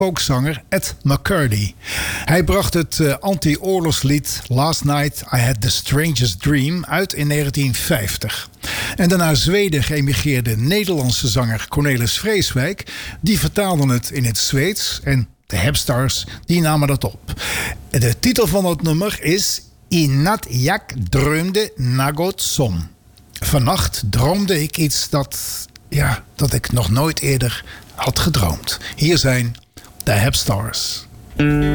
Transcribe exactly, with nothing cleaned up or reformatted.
folkzanger Ed McCurdy. Hij bracht het uh, anti-oorlogslied Last Night I Had the Strangest Dream uit in negentien vijftig. En de naar Zweden geëmigreerde Nederlandse zanger Cornelis Vreeswijk, die vertaalde het in het Zweeds en de Hepstars die namen dat op. De titel van het nummer is I natt jag drömde något som. Vannacht droomde ik iets dat, ja, dat ik nog nooit eerder had gedroomd. Hier zijn de Hepstars.